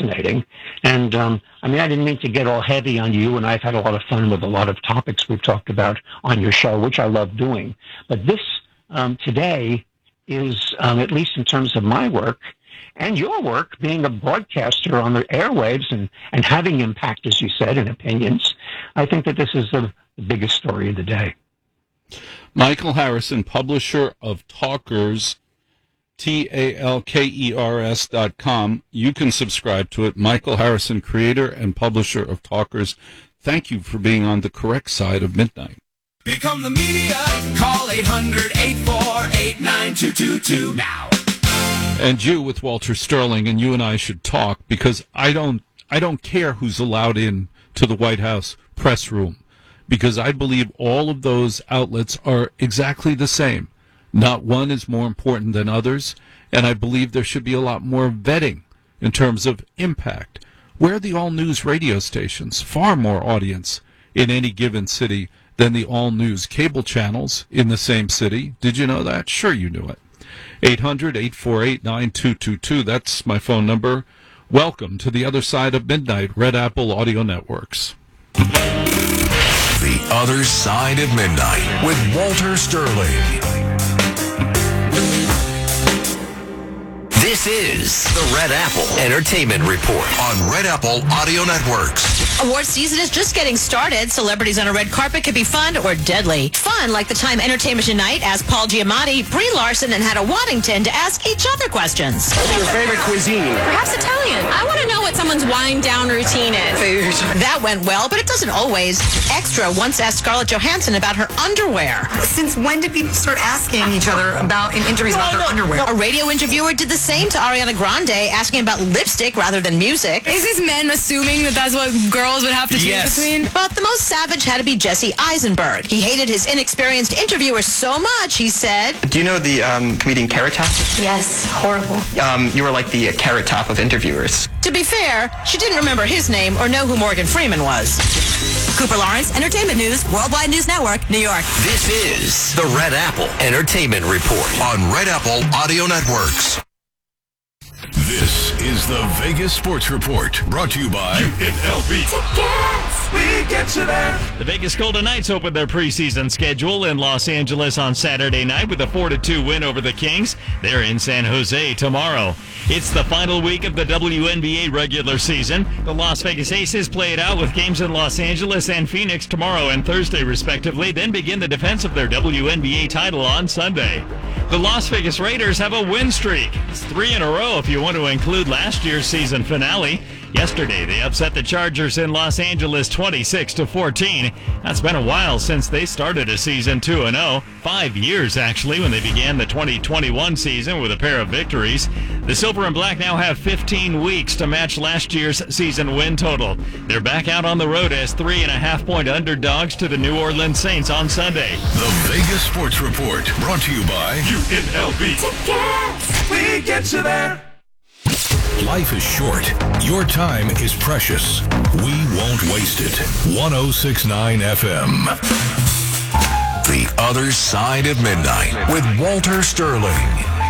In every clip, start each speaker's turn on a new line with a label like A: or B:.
A: fascinating. And, I didn't mean to get all heavy on you, and I've had a lot of fun with a lot of topics we've talked about on your show, which I love doing. But this today is, at least in terms of my work and your work, being a broadcaster on the airwaves and having impact, as you said, and opinions, I think that this is the biggest story of the day.
B: Michael Harrison, publisher of Talkers, TALKERS.com. You can subscribe to it. Michael Harrison, creator and publisher of Talkers. Thank you for being on the correct side of midnight.
C: Become the media. Call 800-848-9222 now.
B: And you with Walter Sterling, and you and I should talk, because I don't care who's allowed in to the White House press room, because I believe all of those outlets are exactly the same. Not one is more important than others, and I believe there should be a lot more vetting in terms of impact. Where are the all-news radio stations? Far more audience in any given city than the all-news cable channels in the same city. Did you know that? Sure you knew it. 800-848-9222. That's my phone number. Welcome to the other side of midnight, Red Apple Audio Networks.
D: The Other Side of Midnight with Walter Sterling. This is the Red Apple Entertainment Report on Red Apple Audio Networks.
E: Award season is just getting started. Celebrities on a red carpet can be fun or deadly. Fun, like the Time Entertainment Tonight asked Paul Giamatti, Brie Larson, and Hannah Waddington to ask each other questions.
F: What's your favorite cuisine?
G: Perhaps Italian. I want to know what someone's wind-down routine is.
F: Food.
E: That went well, but it doesn't always. Extra once asked Scarlett Johansson about her underwear.
H: Since when did people start asking each other about in interviews about their underwear?
E: A radio interviewer did the same to Ariana Grande, asking about lipstick rather than music.
G: Is this men assuming that that's what girls would have to choose between?
E: But the most savage had to be Jesse Eisenberg. He hated his inexperienced interviewer so much, he said.
F: Do you know the comedian Carrot Top?
H: Yes, horrible.
F: You were like the Carrot Top of interviewers.
E: To be fair, she didn't remember his name or know who Morgan Freeman was. Cooper Lawrence, Entertainment News, Worldwide News Network, New York.
D: This is the Red Apple Entertainment Report on Red Apple Audio Networks. This is the Vegas Sports Report, brought to you by
C: UNLV. Tickets. We get you there.
I: The Vegas Golden Knights opened their preseason schedule in Los Angeles on Saturday night with a 4-2 win over the Kings. They're in San Jose tomorrow. It's the final week of the WNBA regular season. The Las Vegas Aces play it out with games in Los Angeles and Phoenix tomorrow and Thursday, respectively, then begin the defense of their WNBA title on Sunday. The Las Vegas Raiders have a win streak. It's 3 in a row if you want to include last year's season finale. Yesterday, they upset the Chargers in Los Angeles 26-14. That's been a while since they started a season 2-0. 5 years, actually, when they began the 2021 season with a pair of victories. The Silver and Black now have 15 weeks to match last year's season win total. They're back out on the road as 3.5-point underdogs to the New Orleans Saints on Sunday.
D: the Vegas Sports Report, brought to you by
C: UNLV. Tickets. We get you there.
D: Life is short. Your time is precious. We won't waste it. 106.9 FM. The Other Side of Midnight with Walter Sterling.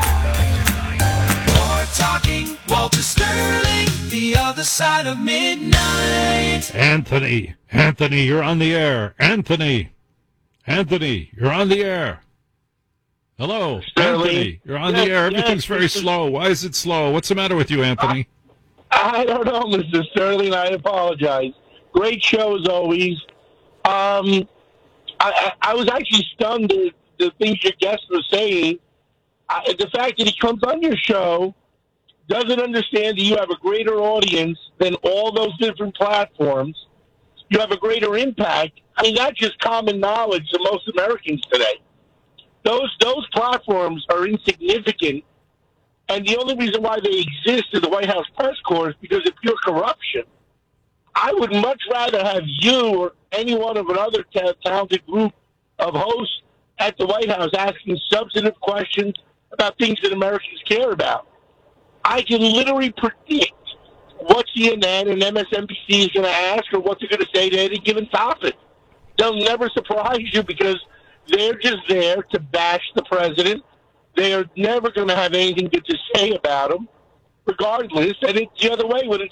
C: More talking, Walter Sterling. The Other Side of Midnight.
B: Anthony, you're on the air. Anthony, you're on the air. Hello,
A: Sterling.
B: Anthony, you're on the air. Everything's very slow. Why is it slow? What's the matter with you, Anthony?
J: I don't know, Mr. Sterling. I apologize. Great show as always. I was actually stunned at the things your guest was saying. The fact that he comes on your show, doesn't understand that you have a greater audience than all those different platforms. You have a greater impact. I mean, that's just common knowledge to most Americans today. Those platforms are insignificant, and the only reason why they exist in the White House press corps is because of pure corruption. I would much rather have you or any one of another talented group of hosts at the White House asking substantive questions about things that Americans care about. I can literally predict what CNN and MSNBC is going to ask or what they're going to say to any given topic. They'll never surprise you because they're just there to bash the president. They are never going to have anything good to say about him, regardless. And it's the other way when it's